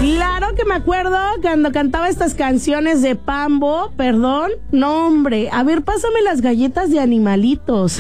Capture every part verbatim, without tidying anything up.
Claro que me acuerdo cuando cantaba estas canciones de Pambo, perdón. No, hombre, a ver, pásame las galletas de animalitos.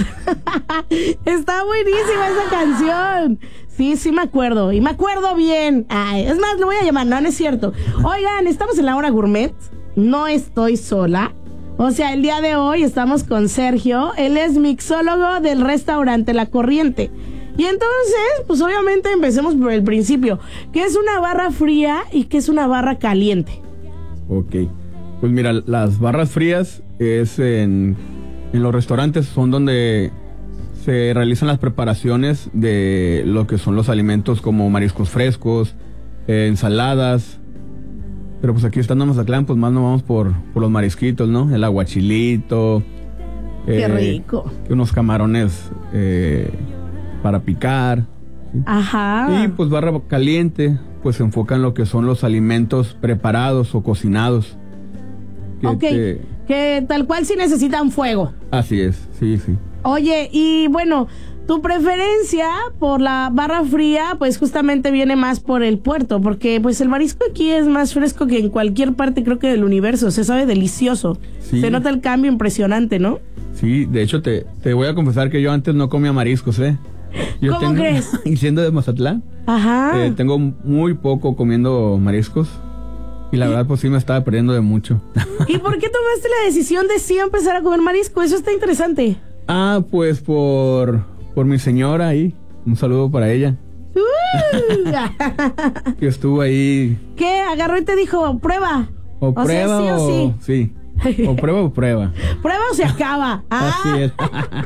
Está buenísima esa canción. Sí, sí me acuerdo, y me acuerdo bien. Ay, es más, lo voy a llamar, no, no es cierto. Oigan, estamos en la hora gourmet, no estoy sola. O sea, el día de hoy estamos con Sergio, él es mixólogo del restaurante La Corriente. Y entonces, pues obviamente empecemos por el principio. ¿Qué es una barra fría y qué es una barra caliente? Ok, pues mira, las barras frías es en, en los restaurantes, son donde se realizan las preparaciones de lo que son los alimentos como mariscos frescos, eh, ensaladas. Pero pues aquí estando en Mazatlán, pues más nos vamos por, por los marisquitos, ¿no? El aguachilito. Qué eh, rico. Unos camarones eh, para picar. ¿sí? Ajá. Y pues barra caliente, pues se enfoca en lo que son los alimentos preparados o cocinados. Que ok, te... que tal cual sí necesitan fuego. Así es, sí, sí. Oye, y bueno, tu preferencia por la barra fría, pues justamente viene más por el puerto, porque pues el marisco aquí es más fresco que en cualquier parte, creo que del universo, se sabe delicioso. Sí. Se nota el cambio impresionante, ¿no? Sí, de hecho te, te voy a confesar que yo antes no comía mariscos, ¿eh? Yo ¿Cómo tengo, crees? Y siendo de Mazatlán, Ajá. Eh, tengo muy poco comiendo mariscos. Y la verdad, pues sí me estaba perdiendo de mucho. ¿Y por qué tomaste la decisión de sí empezar a comer marisco? Eso está interesante. Ah, pues por, por mi señora ahí. Un saludo para ella. Uh. Que estuvo ahí. ¿Qué? Agarró y te dijo, prueba. O, o prueba sea, sí o, o sí. Sí. O prueba o prueba. Prueba o se acaba. Ah. Así es.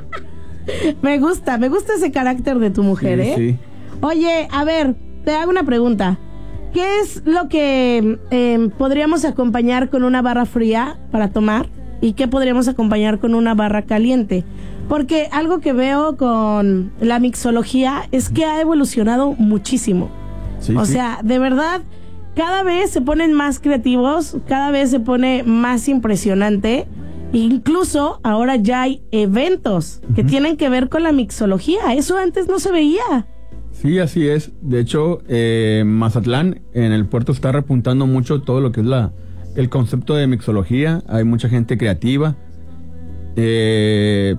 Me gusta, me gusta ese carácter de tu mujer, sí, ¿eh? Sí. Oye, a ver, te hago una pregunta. ¿Qué es lo que eh, podríamos acompañar con una barra fría para tomar? ¿Y qué podríamos acompañar con una barra caliente? Porque algo que veo con la mixología es que ha evolucionado muchísimo. Sí, o sí. sea, de verdad, cada vez se ponen más creativos, cada vez se pone más impresionante. Incluso ahora ya hay eventos que uh-huh. tienen que ver con la mixología. Eso antes no se veía. Sí, así es. De hecho, eh, Mazatlán, en el puerto está repuntando mucho todo lo que es la el concepto de mixología. Hay mucha gente creativa. Eh,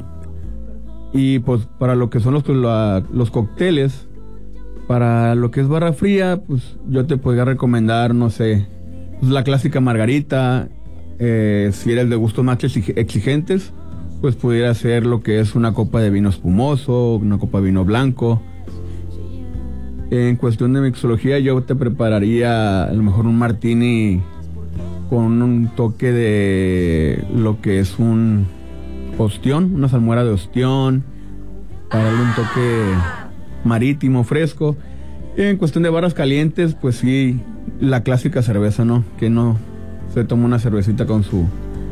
y pues para lo que son los, la, los cócteles, para lo que es barra fría, pues yo te podría recomendar, no sé, pues la clásica margarita. Eh, si eres de gustos más exigentes, pues pudiera ser lo que es una copa de vino espumoso, una copa de vino blanco. En cuestión de mixología, yo te prepararía a lo mejor un martini con un toque de lo que es un ostión, una salmuera de ostión, para darle un toque marítimo, fresco. En cuestión de barras calientes, pues sí, la clásica cerveza, ¿no? Que no se toma una cervecita con su...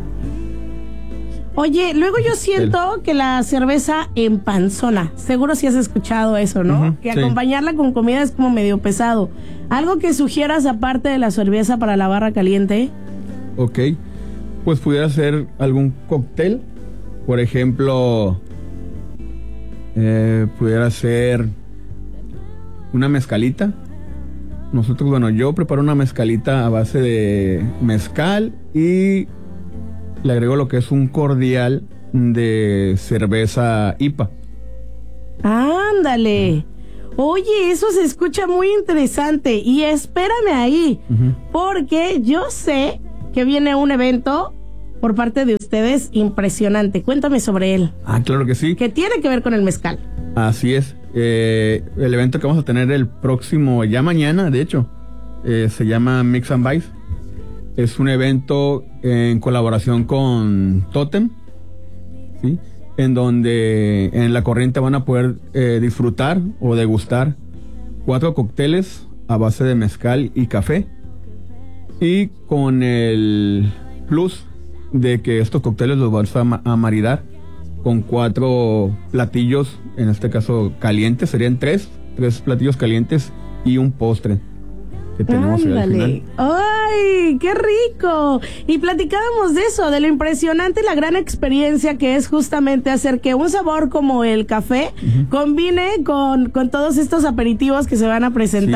Oye, luego yo siento que la cerveza empanzona. Seguro si has escuchado eso, ¿no? Uh-huh, que acompañarla sí. con comida es como medio pesado. ¿Algo que sugieras aparte de la cerveza para la barra caliente? Ok, pues pudiera ser algún cóctel. Por ejemplo, eh, pudiera ser una mezcalita. Nosotros, bueno, yo preparo una mezcalita a base de mezcal y le agrego lo que es un cordial de cerveza I P A. ¡Ándale! Oye, eso se escucha muy interesante. Y espérame ahí, uh-huh. porque yo sé que viene un evento por parte de ustedes impresionante. Cuéntame sobre él. Ah, claro que sí. ¿Qué tiene que ver con el mezcal? Así es. Eh, el evento que vamos a tener el próximo, ya mañana, de hecho, eh, se llama Mix and Vice. Es un evento en colaboración con Totem, ¿sí? En donde en La Corriente van a poder eh, disfrutar o degustar cuatro cócteles a base de mezcal y café, y con el plus de que estos cócteles los vas a, ma- a maridar con cuatro platillos, en este caso calientes, serían tres, tres platillos calientes y un postre que tenemos al final. ¡Ay, qué rico! Y platicábamos de eso, de lo impresionante y la gran experiencia que es justamente hacer que un sabor como el café uh-huh. combine con, con todos estos aperitivos que se van a presentar. Sí.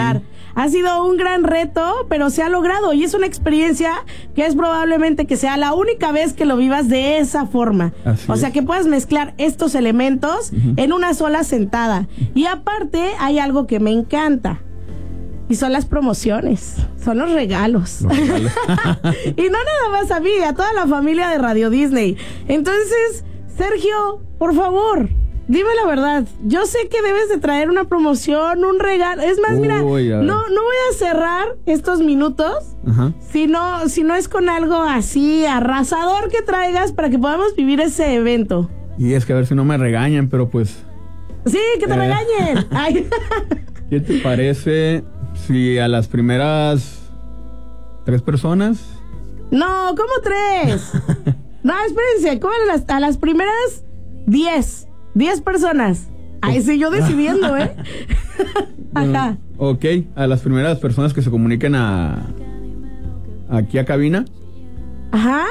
Ha sido un gran reto, pero se ha logrado y es una experiencia que es probablemente que sea la única vez que lo vivas de esa forma. Así o sea, es. que puedas mezclar estos elementos uh-huh. en una sola sentada. Y aparte hay algo que me encanta. Y son las promociones, son los regalos. Los regalos. Y no nada más a mí, a toda la familia de Radio Disney. Entonces, Sergio, por favor, dime la verdad. Yo sé que debes de traer una promoción, un regalo. Es más, Uy, mira, no, no voy a cerrar estos minutos uh-huh. si, no, si no es con algo así arrasador que traigas para que podamos vivir ese evento. Y es que a ver si no me regañan, pero pues... Sí, que te eh. regañen. Ay. ¿Qué te parece si a las primeras tres personas? No, ¿cómo tres? No, espérense, ¿cómo a las, a las primeras diez? Diez personas. Ay, sí, yo decidiendo, ¿eh? Ajá. Ok, a las primeras personas que se comuniquen a aquí a cabina. Ajá.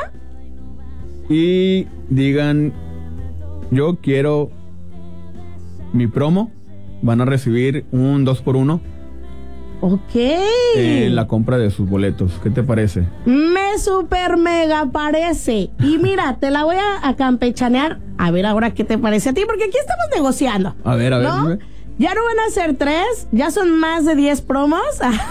Y digan, yo quiero mi promo, van a recibir un dos por uno. Ok. En la compra de sus boletos. ¿Qué te parece? Me super mega parece. Y mira, te la voy a, a campechanear. A ver ahora qué te parece a ti, porque aquí estamos negociando. A ver, a ver. ¿No? Dime. Ya no van a ser tres, ya son más de diez promos.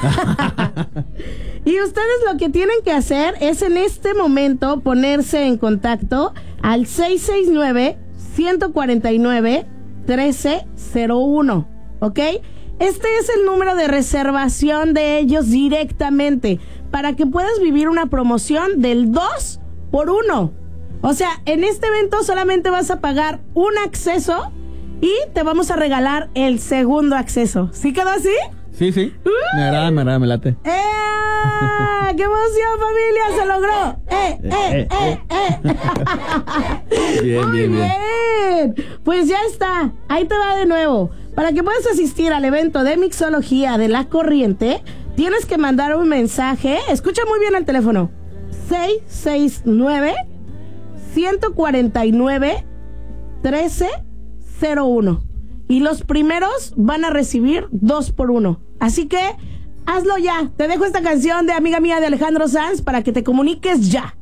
Y ustedes lo que tienen que hacer es en este momento ponerse en contacto al seis seis nueve, uno cuatro nueve, uno tres cero uno. ¿Ok? Este es el número de reservación de ellos directamente para que puedas vivir una promoción del dos por uno. O sea, en este evento solamente vas a pagar un acceso y te vamos a regalar el segundo acceso. ¿Sí quedó así? Sí, sí. Uh. Me agrada, me agrada, me late. ¡Eh! ¡Qué emoción, familia! ¡Se logró! ¡Eh, eh, eh, eh! Bien, Muy bien, bien. bien. Pues ya está. Ahí te va de nuevo. Para que puedas asistir al evento de mixología de La Corriente, tienes que mandar un mensaje. Escucha muy bien el teléfono. seis seis nueve, uno cuatro nueve, uno tres cero uno. Y los primeros van a recibir dos por uno. Así que hazlo ya. Te dejo esta canción de Amiga Mía de Alejandro Sanz para que te comuniques ya.